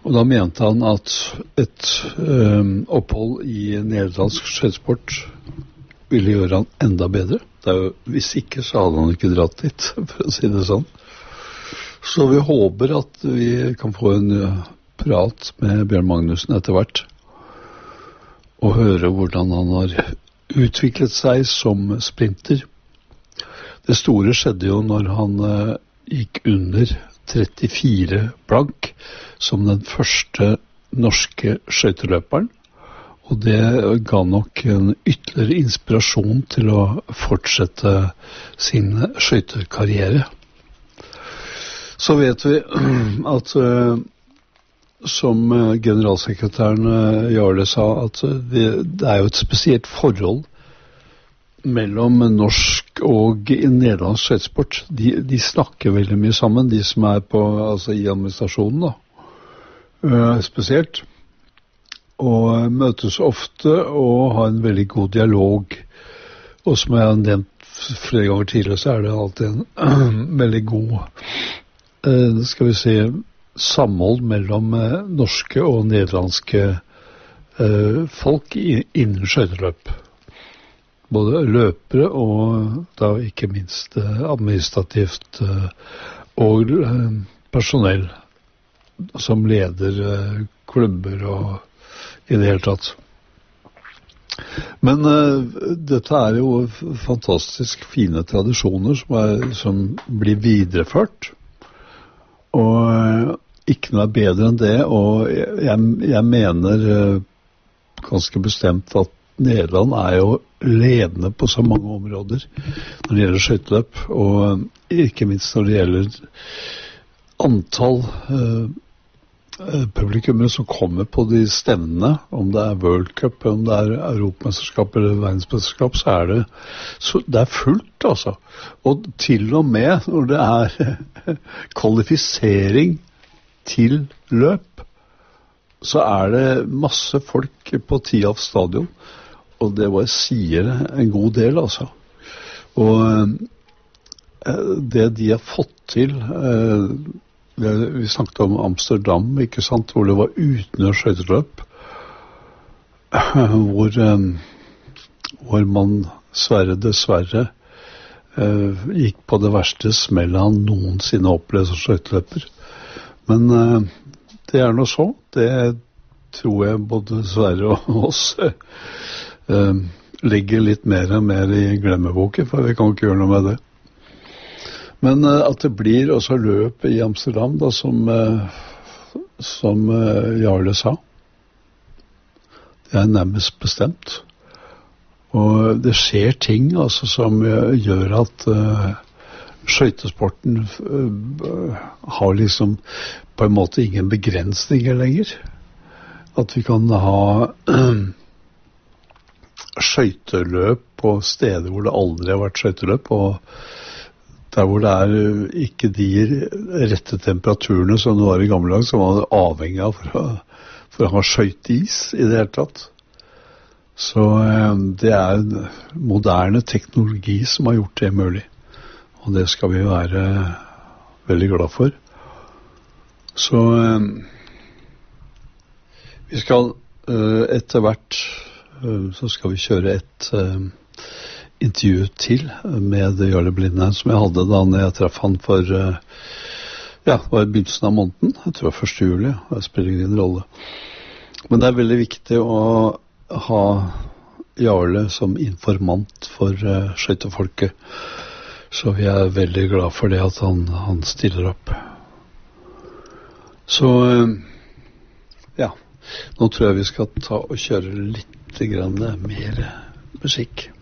Og da mente han at et opphold i nederlandsk skøytesport ville gjøre han enda bedre. Hvis ikke så hadde han ikke dratt dit, for å si det sånn. Så vi håper at vi kan få en prat med Bjørn Magnussen etter hvert, og høre hvordan han har utviklet seg som sprinter. Det store skjedde jo når han gikk under 34 blank som den første norske skøyteløperen, og det ga nok en ytterligere inspirasjon til å fortsette sin skøytekarriere. Så vet vi at, som generalsekretæren Jarle sa, at det jo et spesielt forhold mellom norsk og nederlandsk skøytesport. De snakker veldig mye sammen, de som altså i administrasjonen da, spesielt. Og møtes ofte og har en veldig god dialog. Og som jeg har nevnt flere ganger tidligere, så det alltid en veldig god, skal vi si, samhold mellom norske og nederlandske folk innen skøyteløp. Både løpere og da ikke minst administrativt og personell som leder klubber og i det hele tatt. Men dette jo fantastisk fine tradisjoner som blir videreført, og ikke noe bedre enn det, og jeg mener ganske bestemt at Nederland jo ledende på så mange områder når det gjelder skøyteløp, og ikke minst når det gjelder antall publikummere som kommer på de stevnene, om det World Cup, om det Europamesterskap eller verdensmesterskap, så det fullt, altså. Og til og med når det kvalifisering til løp, så det masse folk på Tiaf stadion, og det sier en god del, altså. Og det de har fått til, vi snakket om Amsterdam, ikke sant, hvor det var utendørs skøyteløp, hvor man dessverre gikk på det verste smellet han noensinne opplevde som skøyteløper. Men det noe så, det tror jeg både Sverre og oss ligger litt mer og mer i glemmeboken, for vi kan ikke gjøre noe med det. Men at det blir også løp i Amsterdam, da, som Jarle sa, det nærmest bestemt. Og det skjer ting altså, som gjør at skøytesporten har liksom på en måte ingen begrensninger lenger. At vi kan ha skøyteløp på steder hvor det aldri har vært skøyteløp, og der hvor det ikke de rette temperaturene som det var i gamle dag, som var avhengig av for å ha skøyteis i det hele tatt. Så det moderne teknologi som har gjort det mulig. Og det skal vi være veldig glad for. Så vi skal etter hvert så skal vi kjøre et intervju til med Jarle Blindheim som jeg hadde da når jeg traff han for det var i begynnelsen av måneden, jeg tror det var 1. juli, det spiller ingen rolle. Men det veldig viktig å ha Jarle som informant for skøytefolket, så vi veldig glad for det at han stiller opp. Så nå tror jeg vi skal ta og kjøre litt grann mer musikk.